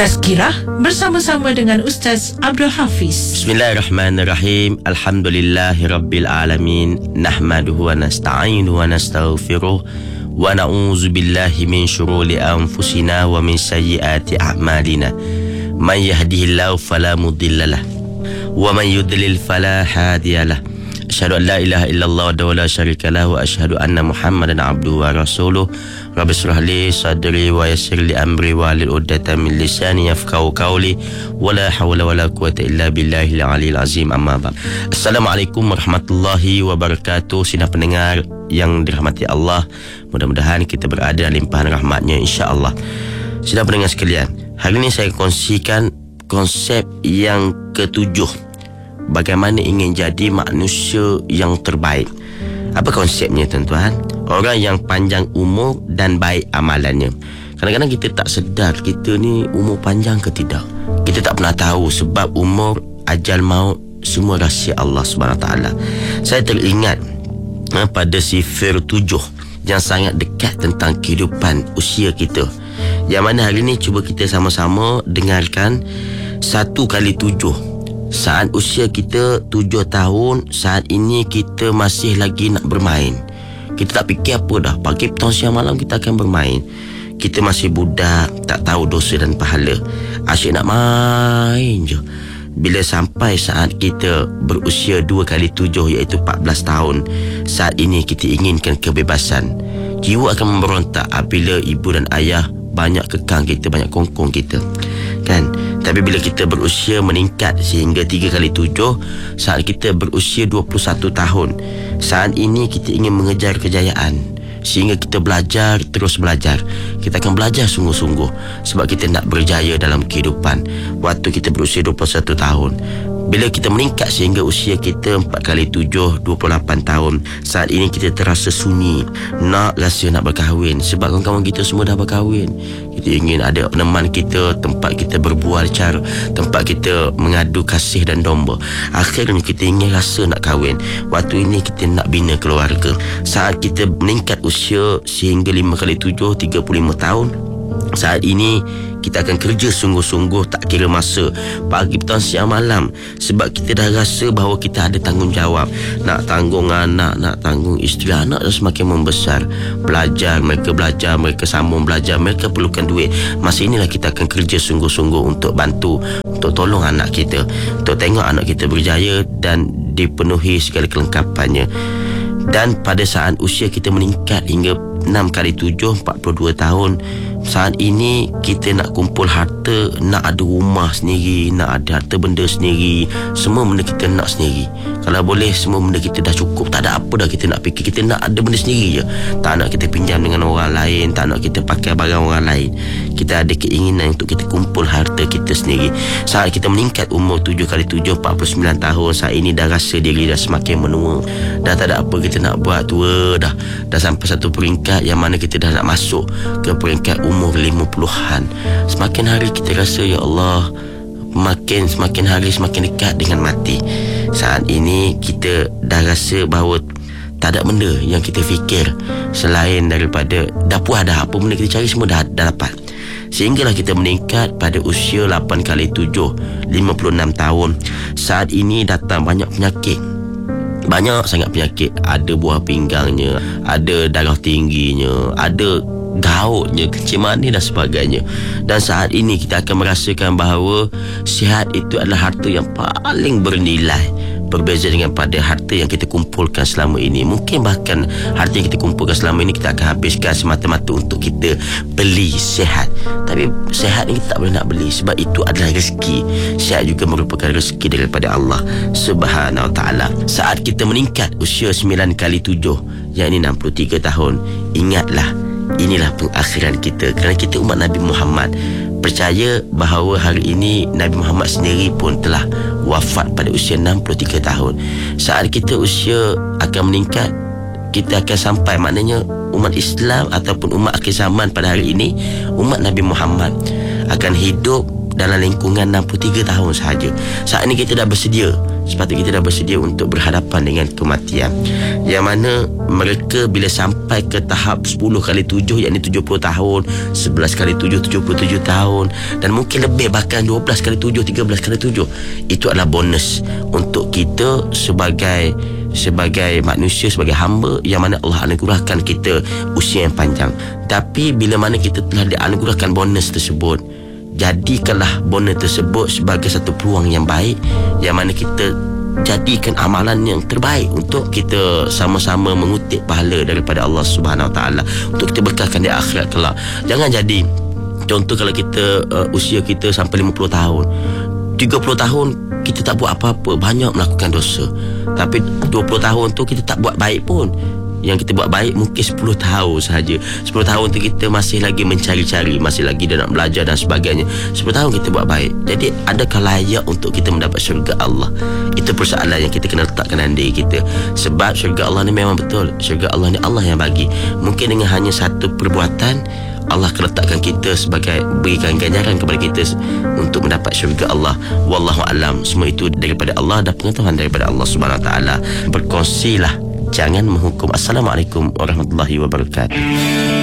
Tazkirah bersama-sama dengan Ustaz Abdul Hafiz. Bismillahirrahmanirrahim. Alhamdulillahirabbil alamin. Nahmaduhu wa nasta'inuhu wa nastaghfiruh wa na'udzu billahi min syururi anfusina wa min sayyiati a'malina. Man yahdihillahu fala mudhillalah wa man yudlil fala hadiyalah. Asyhadu an la ilaha illallah wa la syarika lahu wa asyhadu anna Muhammadan abduhu wa rasuluh. Rabbi shrah li sadri wa yassir li amri wa hlul 'uqdatam min lisani yafqahu qawli wa la hawla wa la quwwata illa billahil aliyyil azim. Amma ba'd. Assalamualaikum warahmatullahi wabarakatuh. Sidang pendengar yang dirahmati Allah, mudah-mudahan kita berada dalam limpahan rahmatnya insya-Allah. Sidang pendengar sekalian, hari ini saya kongsikan konsep yang ketujuh, bagaimana ingin jadi manusia yang terbaik. Apa konsepnya tuan-tuan? Orang yang panjang umur dan baik amalannya. Kadang-kadang kita tak sedar kita ni umur panjang ke tidak. Kita tak pernah tahu sebab umur, ajal, maut semua rahsia Allah SWT. Saya teringat pada sifir 7 yang sangat dekat tentang kehidupan usia kita, yang mana hari ni cuba kita sama-sama dengarkan 1 kali 7. Saat usia kita 7 tahun, saat ini kita masih lagi nak bermain. Kita tak fikir apa dah, pagi, petang, siang, malam kita akan bermain. Kita masih budak, tak tahu dosa dan pahala, asyik nak main je. Bila sampai saat kita berusia 2 kali 7 iaitu 14 tahun, saat ini kita inginkan kebebasan. Jiwa akan memberontak apabila ibu dan ayah banyak kekang kita, banyak kongkong kita, kan? Tapi bila kita berusia meningkat sehingga 3 kali 7, saat kita berusia 21 tahun, saat ini kita ingin mengejar kejayaan, sehingga kita belajar, terus belajar. Kita akan belajar sungguh-sungguh sebab kita nak berjaya dalam kehidupan. Waktu kita berusia 21 tahun, bila kita meningkat sehingga usia kita 4 kali 7, 28 tahun, saat ini kita terasa sunyi, nak rasa nak berkahwin sebab kawan-kawan kita semua dah berkahwin. Kita ingin ada peneman kita, tempat kita berbual cara, tempat kita mengadu kasih dan domba. Akhirnya kita ingin rasa nak kahwin. Waktu ini kita nak bina keluarga. Saat kita meningkat usia sehingga 5 kali 7, 35 tahun, saat ini kita akan kerja sungguh-sungguh, tak kira masa, pagi, petang, siang, malam, sebab kita dah rasa bahawa kita ada tanggungjawab. Nak tanggung anak, nak tanggung isteri. Anak dah semakin membesar, belajar, mereka sambung belajar, mereka perlukan duit. Masa inilah kita akan kerja sungguh-sungguh untuk bantu, untuk tolong anak kita, untuk tengok anak kita berjaya dan dipenuhi segala kelengkapannya. Dan pada saat usia kita meningkat hingga 6 kali 7, 42 tahun, saat ini kita nak kumpul harta, nak ada rumah sendiri, nak ada harta benda sendiri, semua benda kita nak sendiri. Kalau boleh semua benda kita dah cukup, tak ada apa dah kita nak fikir. Kita nak ada benda sendiri je, tak nak kita pinjam dengan orang lain, tak nak kita pakai barang orang lain. Kita ada keinginan untuk kita kumpul harta kita sendiri. Saat kita meningkat umur 7 kali 7, 49 tahun, saat ini dah rasa diri dah semakin menua, dah tak ada apa kita nak buat, tua dah sampai satu peringkat yang mana kita dah nak masuk ke peringkat umur 50-an. Semakin hari kita rasa, ya Allah, semakin hari semakin dekat dengan mati. Saat ini kita dah rasa bahawa tak ada benda yang kita fikir selain daripada dah puas dah, apa benda kita cari semua dah dapat. Sehinggalah kita meningkat pada usia 8 kali 7, 56 tahun. Saat ini datang banyak penyakit, banyak sangat penyakit. Ada buah pinggangnya, ada darah tingginya, ada gautnya, kencing manis dan sebagainya. Dan saat ini kita akan merasakan bahawa sihat itu adalah harta yang paling bernilai, berbeza dengan pada harta yang kita kumpulkan selama ini. Mungkin bahkan harta yang kita kumpulkan selama ini kita akan habiskan semata-mata untuk kita beli sihat. Tapi sihat ini kita tak boleh nak beli sebab itu adalah rezeki. Sihat juga merupakan rezeki daripada Allah Subhanahu Wa Taala. Saat kita meningkat usia 9 kali 7, yang ini 63 tahun, ingatlah inilah pengakhiran kita, kerana kita umat Nabi Muhammad. Percaya bahawa hari ini Nabi Muhammad sendiri pun telah wafat pada usia 63 tahun. Saat kita usia akan meningkat, kita akan sampai, maknanya umat Islam ataupun umat akhir zaman pada hari ini, umat Nabi Muhammad akan hidup dalam lingkungan 63 tahun sahaja. Saat ini kita dah bersedia sepatutnya kita dah bersedia untuk berhadapan dengan kematian. Yang mana mereka bila sampai ke tahap 10 kali 7, yakni 70 tahun, 11 kali 7, 77 tahun, dan mungkin lebih, bahkan 12 kali 7, 13 kali 7, itu adalah bonus untuk kita sebagai manusia, sebagai hamba yang mana Allah anugerahkan kita usia yang panjang. Tapi bila mana kita telah dianugerahkan bonus tersebut, jadikanlah bonus tersebut sebagai satu peluang yang baik, yang mana kita jadikan amalan yang terbaik untuk kita sama-sama mengutip pahala daripada Allah Subhanahu Wa Taala, untuk kita bekalkan di akhirat kelak. Jangan jadi contoh, kalau kita usia kita sampai 50 tahun, 30 tahun kita tak buat apa-apa, banyak melakukan dosa. Tapi 20 tahun tu kita tak buat baik pun. Yang kita buat baik mungkin 10 tahun sahaja. 10 tahun tu kita masih lagi mencari-cari, masih lagi nak belajar dan sebagainya. 10 tahun kita buat baik. Jadi adakah layak untuk kita mendapat syurga Allah? Itu persoalan yang kita kena letakkan dalam diri kita. Sebab syurga Allah ni memang betul, syurga Allah ni Allah yang bagi. Mungkin dengan hanya satu perbuatan Allah akan letakkan kita sebagai, berikan ganjaran kepada kita untuk mendapat syurga Allah. Wallahu alam. Semua itu daripada Allah dan pengetahuan daripada Allah Subhanahu Wa Taala. Berkongsilah, jangan menghukum. Assalamualaikum warahmatullahi wabarakatuh.